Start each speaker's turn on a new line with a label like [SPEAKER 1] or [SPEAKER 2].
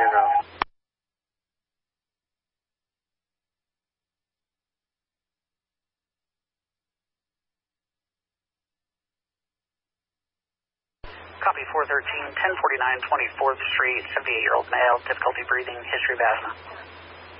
[SPEAKER 1] ground.
[SPEAKER 2] Copy 413, 1049 24th Street, 78-year-old male, difficulty breathing, history of asthma.